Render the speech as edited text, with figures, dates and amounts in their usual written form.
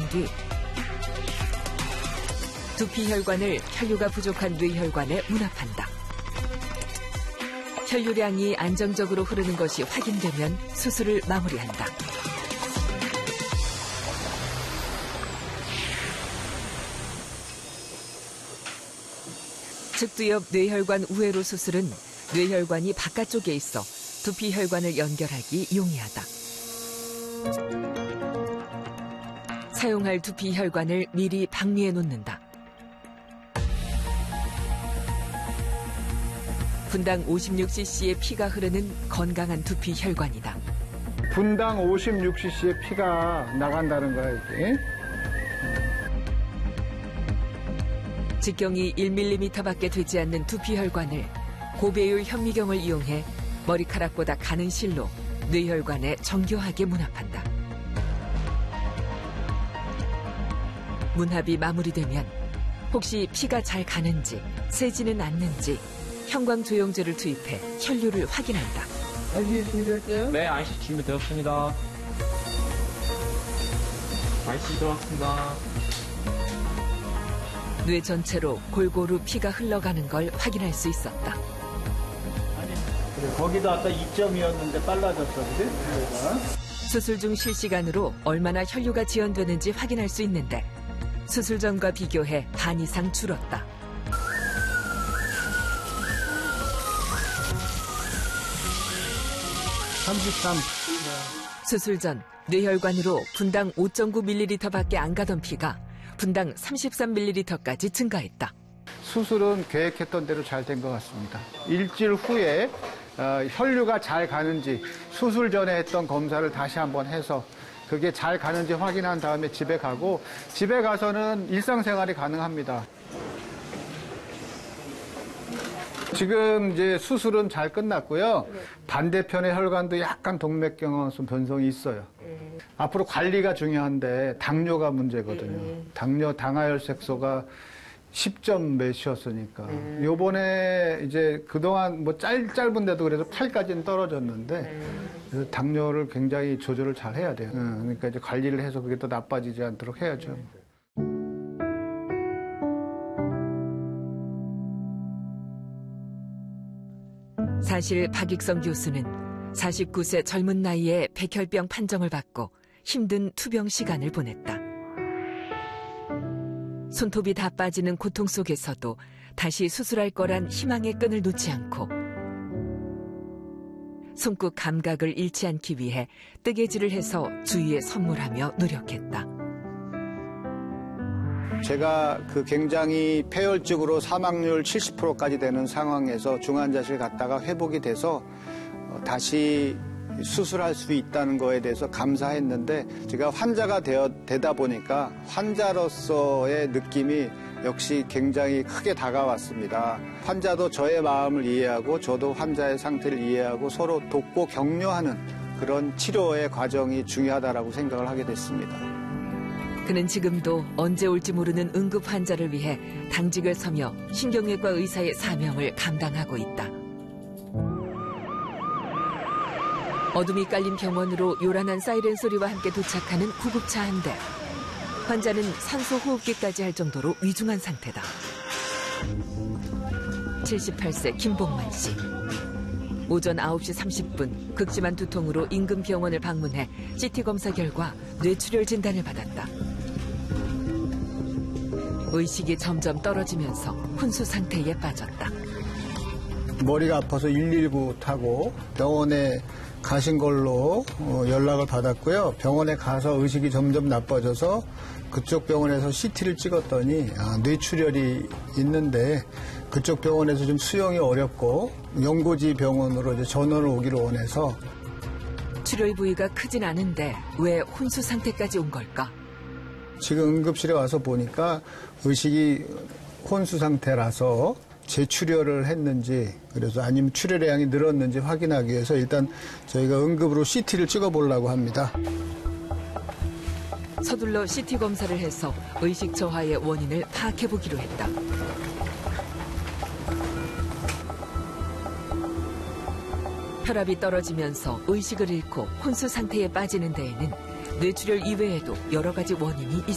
뒤 두피혈관을 혈류가 부족한 뇌혈관에 문합한다. 혈류량이 안정적으로 흐르는 것이 확인되면 수술을 마무리한다. 측두엽 뇌혈관 우회로 수술은 뇌혈관이 바깥쪽에 있어 두피혈관을 연결하기 용이하다. 사용할 두피혈관을 미리 박리해 놓는다. 분당 56cc의 피가 흐르는 건강한 두피혈관이다. 분당 56cc의 피가 나간다는 거야, 이게. 직경이 1mm밖에 되지 않는 두피혈관을 고배율 현미경을 이용해 머리카락보다 가는 실로 뇌혈관에 정교하게 문합한다. 문합이 마무리되면 혹시 피가 잘 가는지 새지는 않는지 형광조영제를 투입해 혈류를 확인한다. IC 준비됐어요? 네, IC 준비되었습니다. IC 들어왔습니다. 뇌 전체로 골고루 피가 흘러가는 걸 확인할 수 있었다. 그래, 거기도 아까 2점이었는데 빨라졌어, 그지? 수술 중 실시간으로 얼마나 혈류가 지연되는지 확인할 수 있는데 수술 전과 비교해 반 이상 줄었다. 수술 전 뇌혈관으로 분당 5.9ml밖에 안 가던 피가 분당 33ml까지 증가했다. 수술은 계획했던 대로 잘 된 것 같습니다. 일주일 후에 혈류가 잘 가는지 수술 전에 했던 검사를 다시 한번 해서 그게 잘 가는지 확인한 다음에 집에 가고 집에 가서는 일상생활이 가능합니다. 지금 이제 수술은 잘 끝났고요. 반대편의 혈관도 약간 동맥경화성 변성이 있어요. 앞으로 관리가 중요한데 당뇨가 문제거든요. 당뇨 당하혈색소가 10점 몇이었으니까. 요번에 이제 그동안 뭐 짧은데도 그래서 8까지는 떨어졌는데 그래서 당뇨를 굉장히 조절을 잘 해야 돼요. 그러니까 이제 관리를 해서 그게 또 나빠지지 않도록 해야죠. 사실 박익성 교수는 49세 젊은 나이에 백혈병 판정을 받고 힘든 투병 시간을 보냈다. 손톱이 다 빠지는 고통 속에서도 다시 수술할 거란 희망의 끈을 놓지 않고 손끝 감각을 잃지 않기 위해 뜨개질을 해서 주위에 선물하며 노력했다. 제가 굉장히 폐혈증으로 사망률 70%까지 되는 상황에서 중환자실 갔다가 회복이 돼서 다시 수술할 수 있다는 거에 대해서 감사했는데 제가 환자가 되다 보니까 환자로서의 느낌이 역시 굉장히 크게 다가왔습니다. 환자도 저의 마음을 이해하고 저도 환자의 상태를 이해하고 서로 돕고 격려하는 그런 치료의 과정이 중요하다고 생각을 하게 됐습니다. 그는 지금도 언제 올지 모르는 응급 환자를 위해 당직을 서며 신경외과 의사의 사명을 감당하고 있다. 어둠이 깔린 병원으로 요란한 사이렌 소리와 함께 도착하는 구급차 한 대. 환자는 산소 호흡기까지 할 정도로 위중한 상태다. 78세 김복만 씨. 오전 9시 30분 극심한 두통으로 인근 병원을 방문해 CT 검사 결과 뇌출혈 진단을 받았다. 의식이 점점 떨어지면서 혼수 상태에 빠졌다. 머리가 아파서 119 타고 병원에 가신 걸로 연락을 받았고요. 병원에 가서 의식이 점점 나빠져서 그쪽 병원에서 CT를 찍었더니 뇌출혈이 있는데 그쪽 병원에서 좀 수용이 어렵고 연고지 병원으로 이제 전원을 오기로 원해서. 출혈 부위가 크진 않은데 왜 혼수 상태까지 온 걸까? 지금 응급실에 와서 보니까 의식이 혼수 상태라서 재출혈을 했는지 그래서 아니면 출혈의 양이 늘었는지 확인하기 위해서 일단 저희가 응급으로 CT를 찍어보려고 합니다. 서둘러 CT 검사를 해서 의식 저하의 원인을 파악해보기로 했다. 혈압이 떨어지면서 의식을 잃고 혼수 상태에 빠지는 데에는 뇌출혈 이외에도 여러 가지 원인이 있습니다.